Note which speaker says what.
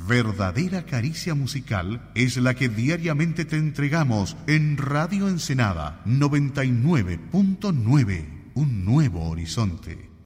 Speaker 1: verdadera caricia musical es la que diariamente te entregamos en Radio Ensenada 99.9, un nuevo horizonte.